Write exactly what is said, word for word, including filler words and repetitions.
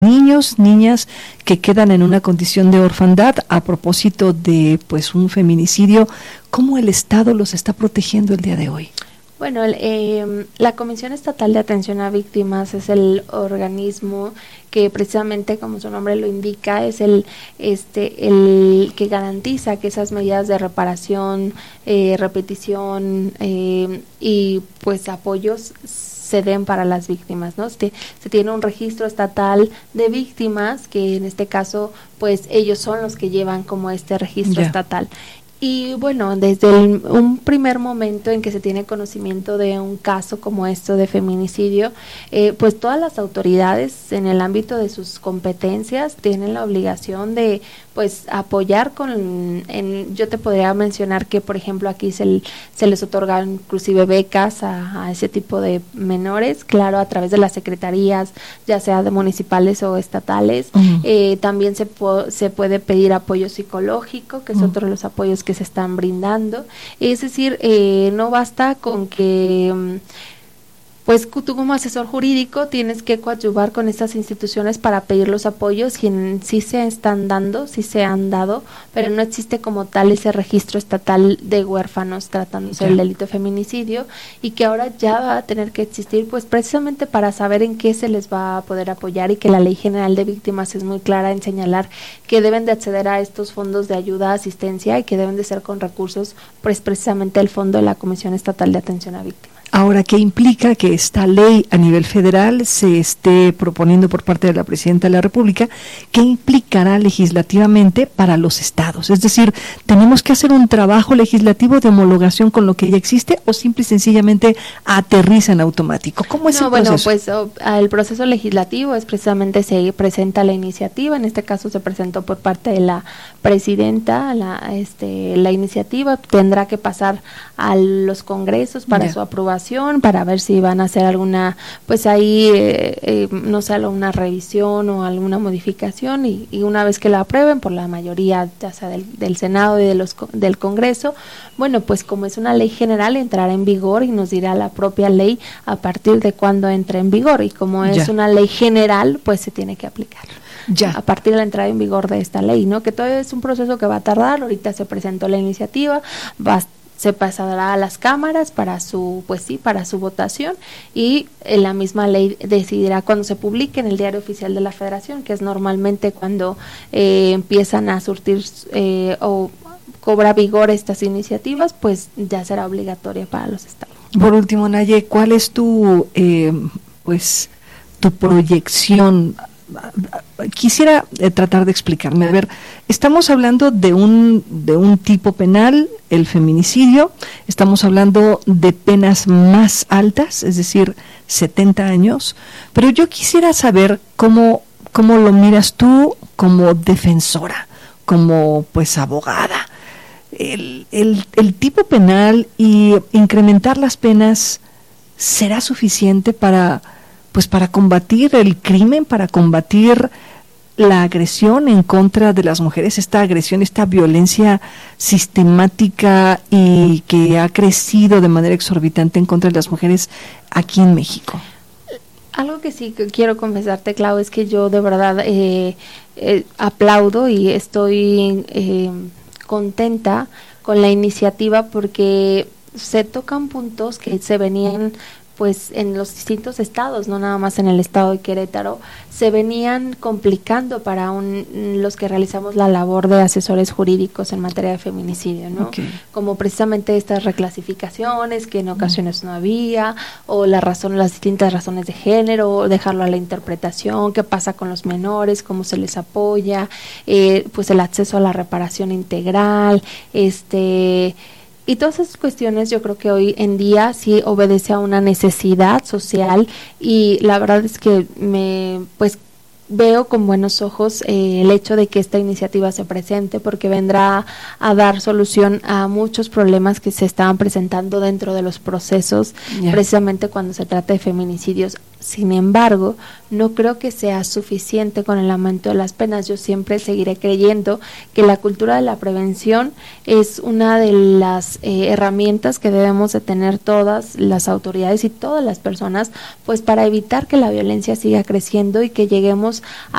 niños, niñas que quedan en una condición de orfandad a propósito de pues un feminicidio. ¿Cómo el Estado los está protegiendo el día de hoy? Bueno, el, eh, la Comisión Estatal de Atención a Víctimas es el organismo que precisamente, como su nombre lo indica, es el este el que garantiza que esas medidas de reparación, eh, repetición eh, y pues apoyos se den para las víctimas, ¿no? Se, se tiene un registro estatal de víctimas que en este caso, pues ellos son los que llevan como este registro yeah. estatal. Y bueno, desde el, un primer momento en que se tiene conocimiento de un caso como esto de feminicidio, eh, pues todas las autoridades en el ámbito de sus competencias tienen la obligación de pues apoyar con, en, yo te podría mencionar que por ejemplo aquí se, se les otorgan inclusive becas a, a ese tipo de menores, claro, a través de las secretarías, ya sea de municipales o estatales. Uh-huh. eh, también se, po, se puede pedir apoyo psicológico, que es uh-huh. otro de los apoyos que se están brindando, es decir, eh, no basta con que pues tú como asesor jurídico tienes que coadyuvar con estas instituciones para pedir los apoyos y en, sí se están dando, sí se han dado, pero no existe como tal ese registro estatal de huérfanos tratándose del delito de feminicidio y que ahora ya va a tener que existir pues precisamente para saber en qué se les va a poder apoyar y que la Ley General de Víctimas es muy clara en señalar que deben de acceder a estos fondos de ayuda, asistencia y que deben de ser con recursos pues precisamente el fondo de la Comisión Estatal de Atención a Víctimas. Ahora, ¿qué implica que esta ley a nivel federal se esté proponiendo por parte de la Presidenta de la República? ¿Qué implicará legislativamente para los estados? Es decir, ¿tenemos que hacer un trabajo legislativo de homologación con lo que ya existe o simple y sencillamente aterriza en automático? ¿Cómo es no, el proceso? Bueno, pues oh, el proceso legislativo es precisamente se presenta la iniciativa, en este caso se presentó por parte de la Presidenta, la, este, la iniciativa tendrá que pasar a los congresos para yeah. su aprobación, para ver si van a hacer alguna, pues ahí, eh, eh, no sé, alguna revisión o alguna modificación y, y una vez que la aprueben por la mayoría, ya sea del, del Senado y de los del Congreso, bueno, pues como es una ley general, entrará en vigor y nos dirá la propia ley a partir de cuándo entra en vigor y como es ya. una ley general, pues se tiene que aplicar. Ya. A partir de la entrada en vigor de esta ley, ¿no? Que todo es un proceso que va a tardar, ahorita se presentó la iniciativa, va a se pasará a las cámaras para su, pues sí, para su votación y en la misma ley decidirá cuando se publique en el Diario Oficial de la Federación, que es normalmente cuando eh, empiezan a surtir eh, o cobra vigor estas iniciativas, pues ya será obligatoria para los estados. Por último, Naye, ¿cuál es tu, eh, pues, tu proyección? Quisiera eh, tratar de explicarme. A ver, estamos hablando de un de un tipo penal, el feminicidio, estamos hablando de penas más altas, es decir, setenta años, pero yo quisiera saber cómo cómo lo miras tú como defensora, como pues abogada. El, el, el tipo penal y incrementar las penas, ¿será suficiente para pues para combatir el crimen, para combatir la agresión en contra de las mujeres, esta agresión, esta violencia sistemática y que ha crecido de manera exorbitante en contra de las mujeres aquí en México? Algo que sí que quiero confesarte, Clau, es que yo de verdad eh, eh, aplaudo y estoy eh, contenta con la iniciativa porque se tocan puntos que se venían pues en los distintos estados, no nada más en el estado de Querétaro, se venían complicando para un, los que realizamos la labor de asesores jurídicos en materia de feminicidio, ¿no? Okay. Como precisamente estas reclasificaciones que en ocasiones no había, o la razón, las distintas razones de género, o dejarlo a la interpretación, qué pasa con los menores, cómo se les apoya, eh, pues el acceso a la reparación integral, este... Y todas esas cuestiones yo creo que hoy en día sí obedece a una necesidad social y la verdad es que me pues veo con buenos ojos eh, el hecho de que esta iniciativa se presente porque vendrá a dar solución a muchos problemas que se estaban presentando dentro de los procesos, yeah. precisamente cuando se trata de feminicidios. Sin embargo, no creo que sea suficiente con el aumento de las penas. Yo siempre seguiré creyendo que la cultura de la prevención es una de las eh, herramientas que debemos de tener todas las autoridades y todas las personas, pues para evitar que la violencia siga creciendo y que lleguemos a